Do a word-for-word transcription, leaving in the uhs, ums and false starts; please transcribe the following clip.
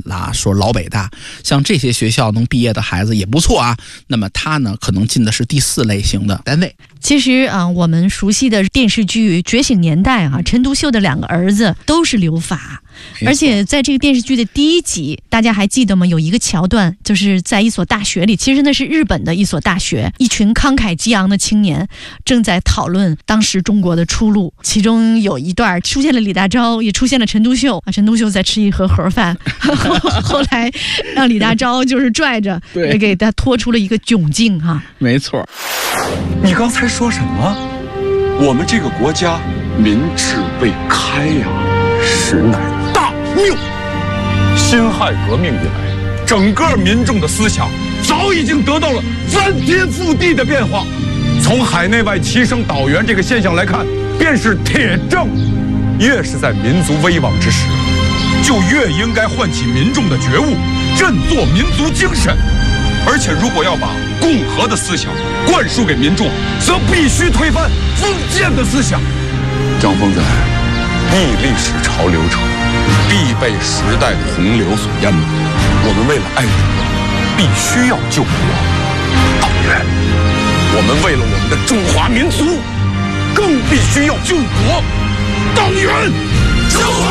啦，说老北大，像这些学校能毕业的孩子也不错啊。那么他呢，可能进的是第四类型的单位。 其实啊，我们熟悉的电视剧《觉醒年代》啊，陈独秀的两个儿子都是留法。而且在这个电视剧的第一集，大家还记得吗？有一个桥段，就是在一所大学里，其实那是日本的一所大学，一群慷慨激昂的青年正在讨论当时中国的出路。其中有一段出现了李大钊，也出现了陈独秀啊，陈独秀在吃一盒盒饭，后来让李大钊就是拽着，也给他拖出了一个窘境哈、啊。 没错。 你刚才说什么？我们这个国家民智未开呀、啊，实乃大谬。辛亥革命以来，整个民众的思想早已经得到了翻天覆地的变化。从海内外齐声导员这个现象来看，便是铁证。越是在民族危亡之时，就越应该唤起民众的觉悟，振作民族精神。而且，如果要把共和的思想灌输给民众，则必须推翻封建的思想。张峰在逆历史潮流者，必被时代的洪流所淹没。我们为了爱国，必须要救国。党员，我们为了我们的中华民族，更必须要救国。党员，救国。